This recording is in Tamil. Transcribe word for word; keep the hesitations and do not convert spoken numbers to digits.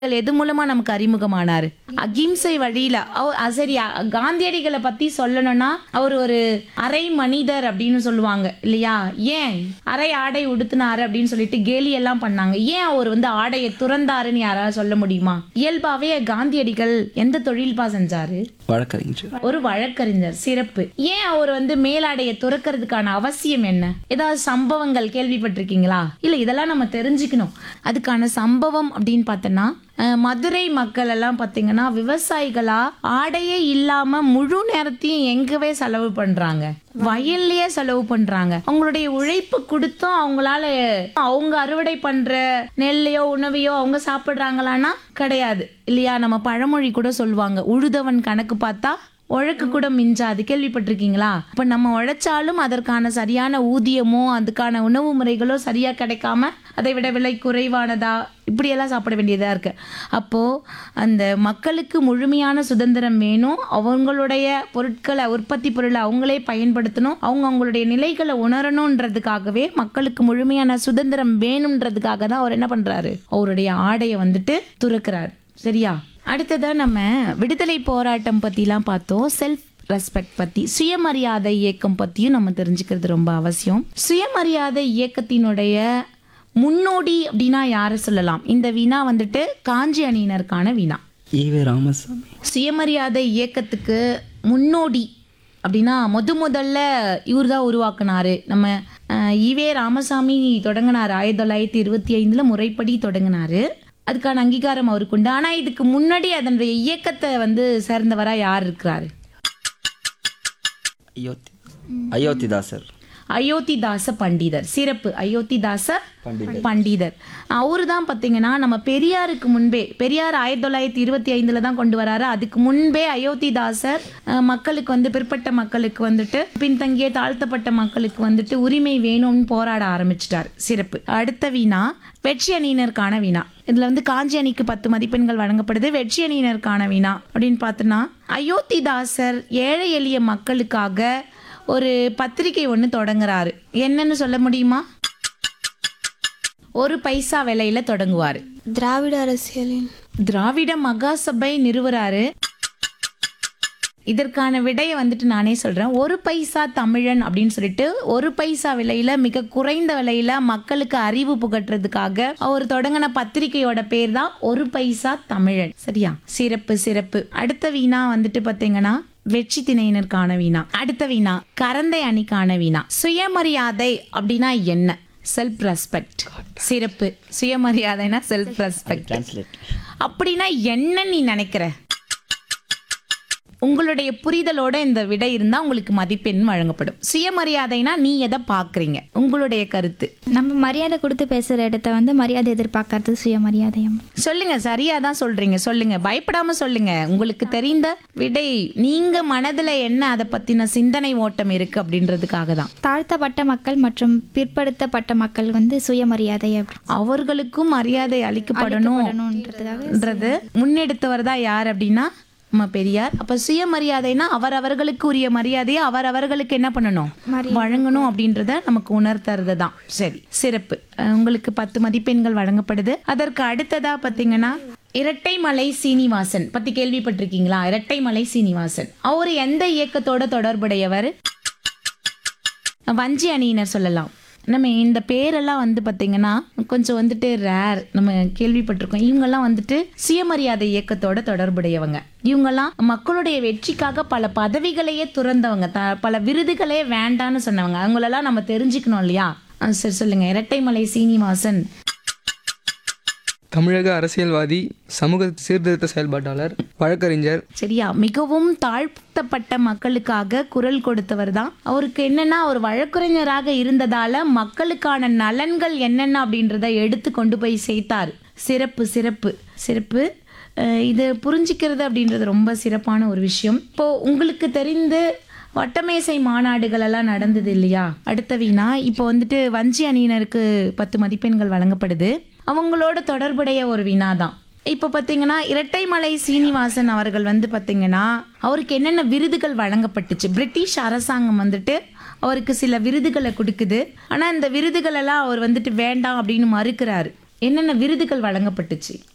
எது மூலமா நமக்கு அறிமுகமானாரு? அகிம்சை வழியில. அவ- அ, சரி, அ, காந்தியடிகளை பத்தி சொல்லணும்னா அவர் ஒரு அரை மனிதர் அப்படின்னு சொல்லுவாங்க இல்லையா? ஏன் அரை ஆடை உடுத்தினாரு அப்படின்னு சொல்லிட்டு கேலி எல்லாம் பண்ணாங்க. ஏன் அவர் வந்து ஆடையை துறந்தாருன்னு யாராவது சொல்ல முடியுமா? இயல்பாவே காந்தியடிகள் எந்த தொழில்பா செஞ்சாரு? வழக்கறிஞர். ஒரு வழக்கறிஞர். சிறப்பு. ஏன் அவர் வந்து மேலாடையை துறக்கிறதுக்கான அவசியம் என்ன? ஏதாவது சம்பவங்கள் கேள்விப்பட்டிருக்கீங்களா? இல்ல, இதெல்லாம் நம்ம தெரிஞ்சுக்கணும். அதுக்கான சம்பவம் அப்படின்னு பார்த்தோன்னா, அஹ், மதுரை மக்கள் எல்லாம் பார்த்தீங்கன்னா விவசாயிகளா ஆடையே இல்லாம முழு நேரத்தையும் எங்கவே செலவு பண்றாங்க, வயல்லயே செலவு பண்றாங்க. அவங்களுடைய உழைப்பு கொடுத்தும் அவங்களால அவங்க அறுவடை பண்ற நெல்லையோ உணவையோ அவங்க சாப்பிடுறாங்களான்னா கிடையாது இல்லையா? நம்ம பழமொழி கூட சொல்லுவாங்க, உழுதவன் கணக்கு பார்த்தா உழைக்கு கூட மிஞ்சாது. கேள்விப்பட்டிருக்கீங்களா? இப்ப நம்ம உழைச்சாலும் அதற்கான சரியான ஊதியமோ அதுக்கான உணவு முறைகளோ சரியா கிடைக்காம அதை விட விலை குறைவானதா இப்படியெல்லாம் சாப்பிட வேண்டியதா இருக்கு. அப்போ அந்த மக்களுக்கு முழுமையான சுதந்திரம் வேணும். அவங்களுடைய பொருட்களை, உற்பத்தி பொருளை அவங்களே பயன்படுத்தணும். அவங்க அவங்களுடைய நிலைகளை உணரணுன்றதுக்காகவே மக்களுக்கு முழுமையான சுதந்திரம் வேணும்ன்றதுக்காக தான் அவர் என்ன பண்றாரு? அவருடைய ஆடையை வந்துட்டு துறக்கிறார். சரியா? அடுத்ததா நம்ம விடுதலை போராட்டம் பத்திலாம் பார்த்தோம். செல்ஃப் ரெஸ்பெக்ட் பத்தி, சுயமரியாதை இயக்கம் பத்தியும் நம்ம தெரிஞ்சுக்கிறது ரொம்ப அவசியம். சுயமரியாதை இயக்கத்தினுடைய முன்னோடி அப்படின்னா யாரை சொல்லலாம்? இந்த வினா வந்துட்டு காஞ்சி அணியினருக்கான வினா. ஈவே ராமசாமி. சுயமரியாதை இயக்கத்துக்கு முன்னோடி அப்படின்னா முத முதல்ல இவர் தான் உருவாக்குனாரு. நம்ம அஹ், ஈவே ராமசாமி தொடங்கினார். ஆயிரத்தி தொள்ளாயிரத்தி இருபத்தி ஐந்துல முறைப்படி தொடங்கினாரு. அதுக்கான அங்கீகாரம் அவருக்கு உண்டு. ஆனா இதுக்கு முன்னாடி அதனுடைய இயக்கத்தை வந்து சேர்ந்தவரா யார் இருக்கிறாரு? அயோத்தி அயோத்திதாசர். அயோத்திதாச பண்டிதர். சிறப்பு. அயோத்திதாச பண்டிதர். அவரு தான் பார்த்தீங்கன்னா நம்ம பெரியாருக்கு முன்பே, பெரியார் ஆயிரத்தி தொள்ளாயிரத்தி இருபத்தி ஐந்துல தான் கொண்டு வராரு. அதுக்கு முன்பே அயோத்திதாசர் அஹ், மக்களுக்கு வந்து பிற்பட்ட மக்களுக்கு வந்துட்டு, பின்தங்கிய தாழ்த்தப்பட்ட மக்களுக்கு வந்துட்டு உரிமை வேணும்னு போராட ஆரம்பிச்சிட்டார். சிறப்பு. அடுத்த வினா வெற்றி அணியினருக்கான வினா. இதுல வந்து காஞ்சி அணிக்கு பத்து மதிப்பெண்கள் வழங்கப்படுது. வெற்றி அணியினருக்கான வினா அப்படின்னு பார்த்தோன்னா, அயோத்திதாசர் ஏழை எளிய மக்களுக்காக ஒரு பத்திரிகை ஒன்று தொடங்குறாரு. என்னன்னு சொல்ல முடியுமா? ஒரு பைசா விலையில தொடங்குவாரு. திராவிட அரசியலின் திராவிட மகாசபை நிறுவறாரு. இதற்கான விடையை வந்துட்டு நானே சொல்றேன். ஒரு பைசா தமிழன் அப்படின்னு சொல்லிட்டு ஒரு பைசா விலையில, மிக குறைந்த விலையில மக்களுக்கு அறிவு புகட்டுறதுக்காக அவர் தொடங்கின பத்திரிகையோட பேர் தான் ஒரு பைசா தமிழன். சரியா? சிறப்பு சிறப்பு. அடுத்த வீணா வந்துட்டு பாத்தீங்கன்னா வெற்றி திணையினருக்கான வீணா. அடுத்த வீணா கரந்தை அணிக்கான வீணா. சுயமரியாதை அப்படின்னா என்ன? Self respect. சிறப்பு. சுயமரியாதைனா செல்ஃப் ரெஸ்பெக்ட் டிரான்ஸ்லேட். அப்படின்னா என்ன நீ நினைக்கிற? உங்களுடைய புரிதலோட இந்த விடை இருந்தா உங்களுக்கு மதிப்பெண் வழங்கப்படும். சுயமரியாதைனா நீ எதை பாக்குறீங்க? உங்களுடைய கருத்து நம்ம மரியாதை கொடுத்து பேசுற இடத்த வந்து மரியாதை எதிர்பார்க்கறது சுயமரியாதையம். சொல்லுங்க. சரியா தான் சொல்றீங்க. சொல்லுங்க, பயப்படாம சொல்லுங்க. உங்களுக்கு தெரிந்த விடை. நீங்க மனதுல என்ன அதை பத்தின சிந்தனை ஓட்டம் இருக்கு அப்படின்றதுக்காக தான். தாழ்த்தப்பட்ட மக்கள் மற்றும் பிற்படுத்தப்பட்ட மக்கள் வந்து சுயமரியாதை அப்படி- அவர்களுக்கும் மரியாதை அளிக்கப்படணும் அளிக்கப்படணுன்றதுக்காக ன்றது முன்னெடுத்தவர் தான் யார் அப்படின்னா நம்ம பெரியார். அப்ப சுயமரியாதைனா அவரவர்களுக்கு உரிய மரியாதையை அவரவர்களுக்கு என்ன பண்ணணும்? வழங்கணும் அப்படின்றத நமக்கு உணர்த்துறது தான். சரி, சிறப்பு. அஹ் உங்களுக்கு பத்து மதிப்பெண்கள் வழங்கப்படுது. அதற்கு அடுத்ததா பாத்தீங்கன்னா இரட்டைமலை சீனிவாசன் பத்தி கேள்விப்பட்டிருக்கீங்களா? இரட்டைமலை சீனிவாசன் அவர் எந்த இயக்கத்தோட தொடர்புடையவர்? வஞ்சி அணியினர் சொல்லலாம். நம்ம இந்த பேரெல்லாம் வந்து பார்த்தீங்கன்னா கொஞ்சம் வந்துட்டு ரேர், நம்ம கேள்விப்பட்டிருக்கோம். இவங்கெல்லாம் வந்துட்டு சுயமரியாதை இயக்கத்தோட தொடர்புடையவங்க. இவங்கெல்லாம் மக்களுடைய வெற்றிக்காக பல பதவிகளையே துறந்தவங்க, த பல விருதுகளே வேண்டான்னு சொன்னவங்க. அவங்களெல்லாம் நம்ம தெரிஞ்சுக்கணும் இல்லையா? அஹ் சரி, சொல்லுங்க. இரட்டைமலை சீனிவாசன். தமிழக அரசியல்வாதி, சமூக சீர்திருத்த செயல்பாட்டாளர், வழக்கறிஞர். சரியா? மிகவும் தாழ்த்தப்பட்ட மக்களுக்காக குரல் கொடுத்தவர் தான். அவருக்கு என்னன்னா, ஒரு வழக்கறிஞராக இருந்ததால மக்களுக்கான நலன்கள் என்னென்ன அப்படின்றத எடுத்து கொண்டு போய் சேர்த்தார். சிறப்பு சிறப்பு சிறப்பு. அஹ் இது புரிஞ்சிக்கிறது அப்படின்றது ரொம்ப சிறப்பான ஒரு விஷயம். இப்போ உங்களுக்கு தெரிந்து வட்டமேசை மாநாடுகள் எல்லாம் நடந்தது இல்லையா? அடுத்த வீணா இப்போ வந்துட்டு வஞ்சி அணியினருக்கு பத்து மதிப்பெண்கள் வழங்கப்படுது. அவங்களோட தொடர்புடைய ஒரு வினா தான். இப்போ பார்த்தீங்கன்னா இரட்டைமலை சீனிவாசன் அவர்கள் வந்து பார்த்தீங்கன்னா அவருக்கு என்னென்ன விருதுகள் வழங்கப்பட்டுச்சு? பிரிட்டிஷ் அரசாங்கம் வந்துட்டு அவருக்கு சில விருதுகளை கொடுக்குது. ஆனால் இந்த விருதுகள் எல்லாம் அவர் வந்துட்டு வேண்டாம் அப்படின்னு மறுக்கிறாரு. என்னென்ன விருதுகள் வழங்கப்பட்டுச்சு?